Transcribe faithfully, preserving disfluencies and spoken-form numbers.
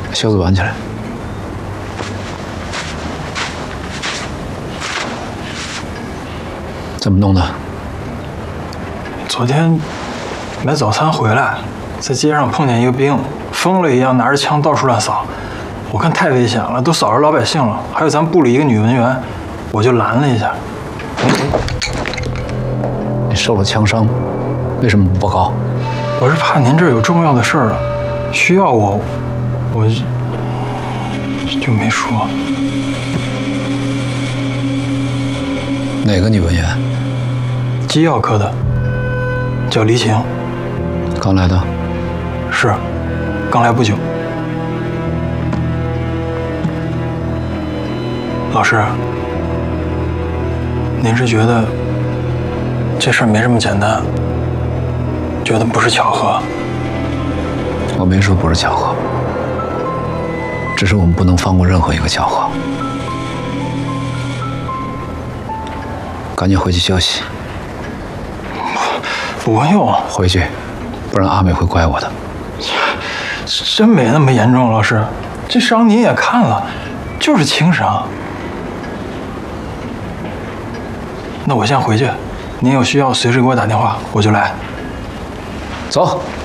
袖子挽起来。怎么弄的？ 昨天买早餐回来，在街上碰见一个兵，疯了一样拿着枪到处乱扫，我看太危险了，都扫着老百姓了。还有咱部里一个女文员，我就拦了一下。 你受了枪伤，为什么不报告？ 我是怕您这儿有重要的事儿，需要我，我就没说。 哪个女文员？ 机药科的，叫黎晴。 刚来的？ 是，刚来不久。老师，您是觉得这事儿没这么简单，觉得不是巧合？ 我没说不是巧合，只是我们不能放过任何一个巧合。赶紧回去休息。 不用回去，不然阿美会怪我的。 真没那么严重，老师，这伤您也看了，就是轻伤。那我先回去，您有需要随时给我打电话，我就来。 走。